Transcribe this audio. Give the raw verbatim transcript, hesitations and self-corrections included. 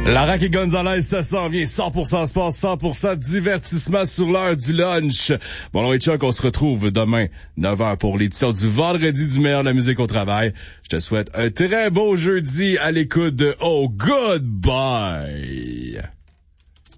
Lara et Gonzalez, ça s'en vient. cent pour cent sport, cent pour cent divertissement sur l'heure du lunch. Bon, non, et Chuck, on se retrouve demain, neuf heures pour l'édition du vendredi du meilleur de la musique au travail. Je te souhaite un très beau jeudi à l'écoute de Oh, goodbye!